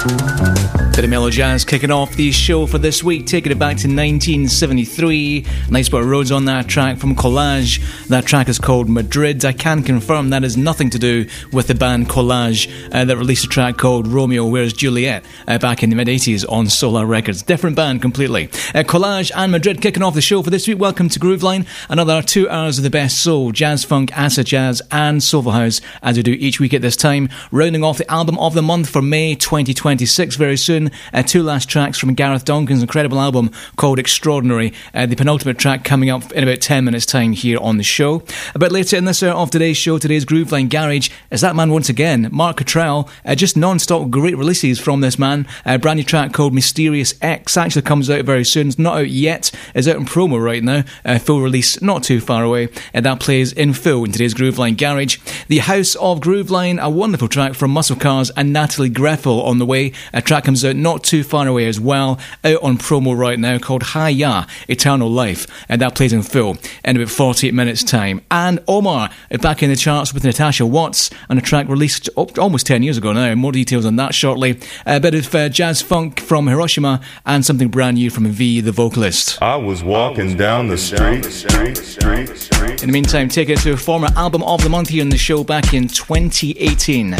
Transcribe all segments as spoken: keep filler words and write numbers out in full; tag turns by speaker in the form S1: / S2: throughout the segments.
S1: Bit of mellow jazz kicking off the show for this week, taking it back to nineteen seventy-three. Nice bit of Rhodes on that track from Collage. That track is called Madrid. I can confirm that has nothing to do with the band Collage uh, that released a track called Romeo Where's Juliet uh, back in the mid-eighties on Solar Records. Different band completely. Uh, Collage and Madrid kicking off the show for this week. Welcome to Grooveline. Another two hours of the best soul, jazz, funk, acid jazz and soulful house as we do each week at this time. Rounding off the album of the month for May twenty twenty-six very soon. Uh, two last tracks from Gareth Duncan's incredible album called Extraordinary. Uh, the penultimate track coming up in about ten minutes time here on the show. A bit later in this hour of today's show, today's Grooveline Garage, is that man once again, Mark Cottrell. Uh, just non-stop great releases from this man. A brand new track called Mysterious X actually comes out very soon. It's not out yet. It's out in promo right now. Uh, full release not too far away. And that plays in full in today's Grooveline Garage. The House of Grooveline, a wonderful track from Muscle Cars and Natalie Greffel on the way. A track comes out not too far away as well, out on promo right now, called Hi-Ya, Eternal Life, and that plays in full in about forty-eight minutes time. And Omar back in the charts with Natasha Watts on a track released almost ten years ago now. More details on that shortly. A bit of uh, jazz funk from Hiroshima and something brand new from V, the vocalist.
S2: I was walking, I was down, walking the street, down the street, street.
S1: In the meantime, take it to a former album of the month here on the show back in twenty eighteen.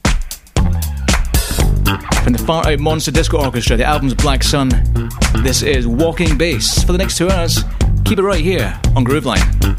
S1: From the Far Out Monster Disco Orchestra, the album's Black Sun. This is Walking Bass. For the next two hours, keep it right here on Grooveline.